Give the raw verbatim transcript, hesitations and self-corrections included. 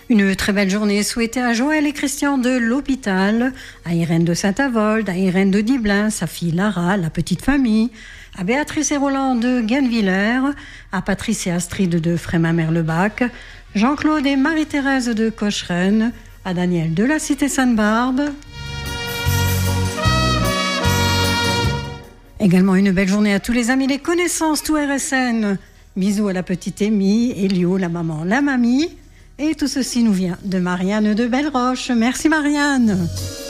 Une très belle journée souhaitée à Joël et Christian de l'hôpital, à Irène de Saint-Avold, à Irène de Diblin, sa fille Lara, la petite famille, à Béatrice et Roland de Guenvillers, à Patrice et Astrid de Frémin-Merlebac, Jean-Claude et Marie-Thérèse de Cocheren, à Daniel de la Cité Sainte-Barbe. Également une belle journée à tous les amis, les connaissances, tout R S N. Bisous à la petite Amy, Elio, la maman, la mamie. Et tout ceci nous vient de Marianne de Belleroche. Merci Marianne.